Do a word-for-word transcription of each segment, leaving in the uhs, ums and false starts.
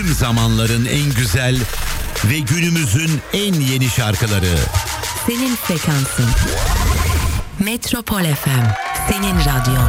Tüm zamanların en güzel ve günümüzün en yeni şarkıları. Senin frekansın. Metropol F M. Senin radyon.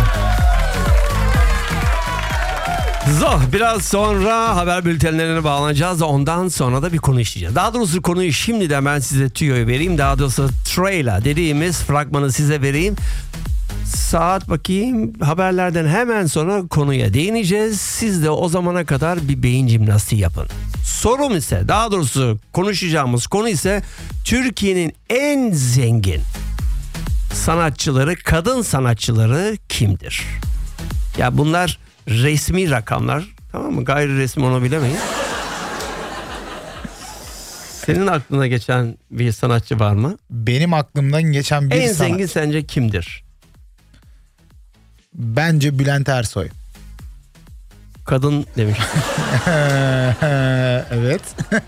Zo, biraz sonra haber bültenlerine bağlanacağız. Ondan sonra da bir konu işleyeceğiz. Daha doğrusu konuyu şimdiden ben size tüyoyu vereyim. Daha doğrusu trailer dediğimiz fragmanı size vereyim. Saat bakayım, haberlerden hemen sonra konuya değineceğiz. Siz de o zamana kadar bir beyin jimnastiği yapın. Sorum ise, daha doğrusu konuşacağımız konu ise Türkiye'nin en zengin sanatçıları, kadın sanatçıları kimdir? Ya bunlar resmi rakamlar, tamam mı? Gayri resmi onu bilemeyiz. Senin aklına geçen bir sanatçı var mı? Benim aklımdan geçen bir en sanatçı. zengin sence kimdir? Bence Bülent Ersoy. Kadın demiş. Evet.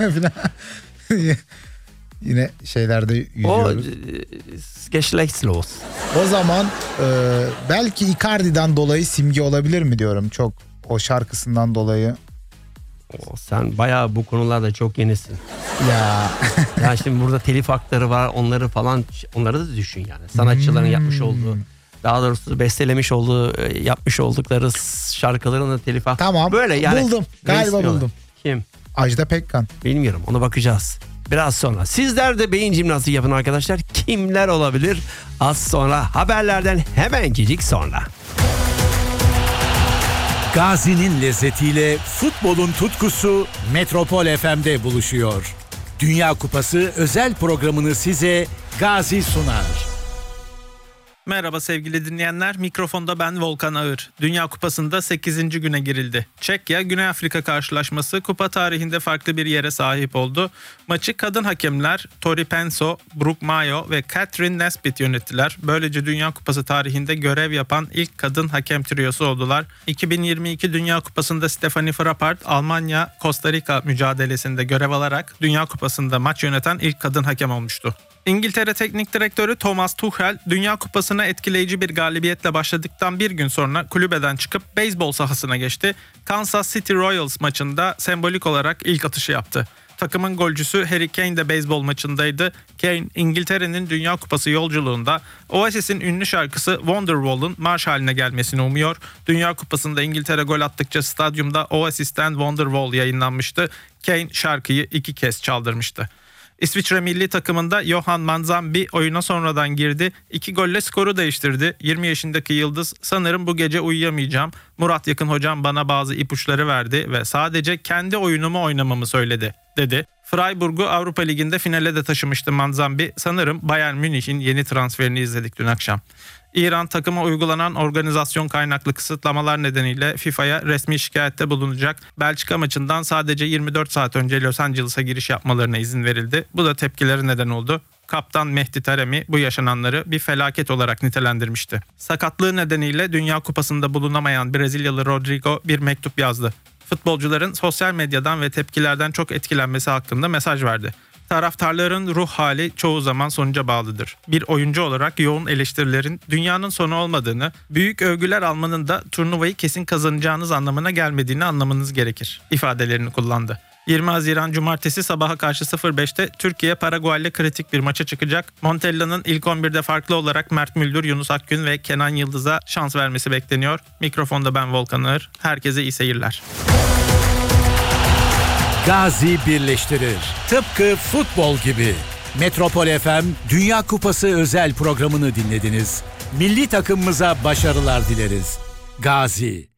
Yine şeylerde yüzüyoruz. O Geschlechtslos. O zaman e, belki Icardi'den dolayı Simge olabilir mi diyorum. Çok o şarkısından dolayı. O, sen bayağı bu konularda çok yenisin. Ya. Ya şimdi burada telif hakları var, onları falan, onları da düşün yani. Sanatçıların hmm. yapmış olduğu, daha doğrusu bestelemiş olduğu, yapmış oldukları şarkıların da telif hakkı. Tamam. Böyle yani. Buldum. Galiba buldum. Kim? Ajda Pekkan. Bilmiyorum. Ona bakacağız. Biraz sonra. Sizler de beyin jimnastiği yapın arkadaşlar. Kimler olabilir? Az sonra, haberlerden hemencik sonra. Gazi'nin lezzetiyle futbolun tutkusu Metropol F M'de buluşuyor. Dünya Kupası özel programını size Gazi sunar. Merhaba sevgili dinleyenler, mikrofonda ben Volkan Ağır. Dünya Kupası'nda sekizinci güne girildi. Çekya, Güney Afrika karşılaşması kupa tarihinde farklı bir yere sahip oldu. Maçı kadın hakemler Tori Penso, Brooke Mayo ve Catherine Nesbitt yönettiler. Böylece Dünya Kupası tarihinde görev yapan ilk kadın hakem triyosu oldular. iki bin yirmi iki Dünya Kupası'nda Stephanie Frappart, Almanya-Costa Rica mücadelesinde görev alarak Dünya Kupası'nda maç yöneten ilk kadın hakem olmuştu. İngiltere Teknik Direktörü Thomas Tuchel, Dünya Kupası'na etkileyici bir galibiyetle başladıktan bir gün sonra kulübeden çıkıp beyzbol sahasına geçti. Kansas City Royals maçında sembolik olarak ilk atışı yaptı. Takımın golcüsü Harry Kane de beyzbol maçındaydı. Kane, İngiltere'nin Dünya Kupası yolculuğunda Oasis'in ünlü şarkısı Wonderwall'un marş haline gelmesini umuyor. Dünya Kupası'nda İngiltere gol attıkça stadyumda Oasis'ten Wonderwall yayınlanmıştı. Kane şarkıyı iki kez çaldırmıştı. İsviçre milli takımında Johan Manzambi oyuna sonradan girdi. İki golle skoru değiştirdi. yirmi yaşındaki yıldız, sanırım bu gece uyuyamayacağım. Murat Yakın hocam bana bazı ipuçları verdi ve sadece kendi oyunumu oynamamı söyledi, dedi. Freiburg'u Avrupa Ligi'nde finale de taşımıştı Manzambi. Sanırım Bayern Münih'in yeni transferini izledik dün akşam. İran takıma uygulanan organizasyon kaynaklı kısıtlamalar nedeniyle FIFA'ya resmi şikayette bulunacak. Belçika maçından sadece yirmi dört saat önce Los Angeles'a giriş yapmalarına izin verildi. Bu da tepkileri neden oldu. Kaptan Mehdi Taremi bu yaşananları bir felaket olarak nitelendirmişti. Sakatlığı nedeniyle Dünya Kupası'nda bulunamayan Brezilyalı Rodrigo bir mektup yazdı. Futbolcuların sosyal medyadan ve tepkilerden çok etkilenmesi hakkında mesaj verdi. Taraftarların ruh hali çoğu zaman sonuca bağlıdır. Bir oyuncu olarak yoğun eleştirilerin dünyanın sonu olmadığını, büyük övgüler almanın da turnuvayı kesin kazanacağınız anlamına gelmediğini anlamanız gerekir ifadelerini kullandı. yirmi Haziran Cumartesi sabaha karşı sıfır beşte Türkiye Paraguay'la kritik bir maça çıkacak. Montella'nın ilk on birde farklı olarak Mert Müldür, Yunus Akgün ve Kenan Yıldız'a şans vermesi bekleniyor. Mikrofonda ben Volkan Ağır. Herkese iyi seyirler. Gazi birleştirir. Tıpkı futbol gibi. Metropol F M Dünya Kupası özel programını dinlediniz. Milli takımımıza başarılar dileriz. Gazi.